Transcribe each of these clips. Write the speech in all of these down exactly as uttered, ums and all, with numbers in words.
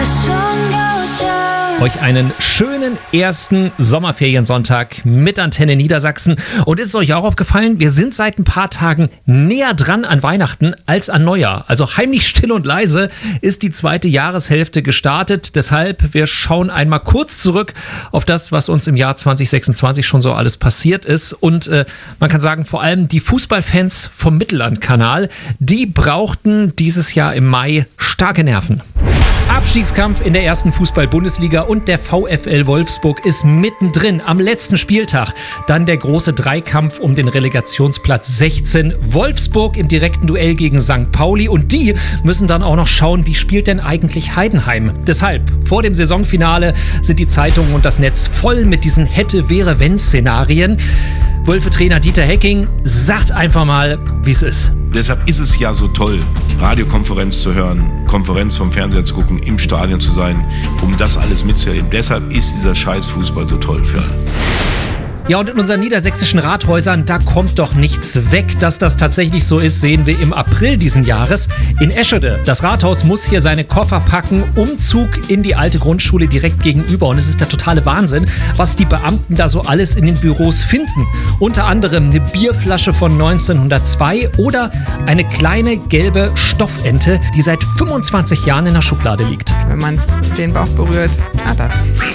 Euch einen schönen ersten Sommerferiensonntag mit Antenne Niedersachsen. Und ist es euch auch aufgefallen, wir sind seit ein paar Tagen näher dran an Weihnachten als an Neujahr. Also heimlich still und leise ist die zweite Jahreshälfte gestartet. Deshalb, wir schauen einmal kurz zurück auf das, was uns im Jahr zwanzig sechsundzwanzig schon so alles passiert ist. Und äh, man kann sagen, vor allem die Fußballfans vom Mittellandkanal, die brauchten dieses Jahr im Mai starke Nerven. Abstiegskampf in der ersten Fußball-Bundesliga und der VfL Wolfsburg ist mittendrin am letzten Spieltag. Dann der große Dreikampf um den Relegationsplatz sechzehn. Wolfsburg im direkten Duell gegen Sankt Pauli und die müssen dann auch noch schauen, wie spielt denn eigentlich Heidenheim. Deshalb, vor dem Saisonfinale sind die Zeitungen und das Netz voll mit diesen Hätte-Wäre-Wenn-Szenarien. Wölfe-Trainer Dieter Hecking sagt einfach mal, wie es ist. Deshalb ist es ja so toll, Radiokonferenz zu hören, Konferenz vom Fernseher zu gucken, im Stadion zu sein, um das alles mitzuerleben. Deshalb ist dieser scheiß Fußball so toll für alle. Ja, und in unseren niedersächsischen Rathäusern, da kommt doch nichts weg. Dass das tatsächlich so ist, sehen wir im April diesen Jahres in Eschede. Das Rathaus muss hier seine Koffer packen. Umzug in die alte Grundschule direkt gegenüber. Und es ist der totale Wahnsinn, was die Beamten da so alles in den Büros finden. Unter anderem eine Bierflasche von neunzehnhundertzwei oder eine kleine gelbe Stoffente, die seit fünfundzwanzig Jahren in der Schublade liegt. Wenn man den Bauch berührt, ah, das.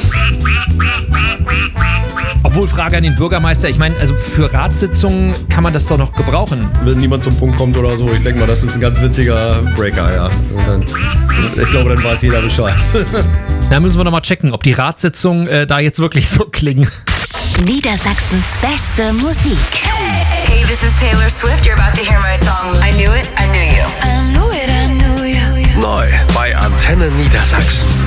Obwohl, Frage an den Bürgermeister, ich meine, also für Ratssitzungen kann man das doch noch gebrauchen. Wenn niemand zum Punkt kommt oder so, ich denke mal, das ist ein ganz witziger Breaker, ja. Und dann, ich glaube, dann weiß jeder Bescheid. Da müssen wir nochmal checken, ob die Ratssitzungen äh, da jetzt wirklich so klingen. Niedersachsens beste Musik. Hey, this is Taylor Swift. You're about to hear my song I Knew It, I Knew You. I knew it, I knew you. Neu bei Antenne Niedersachsen.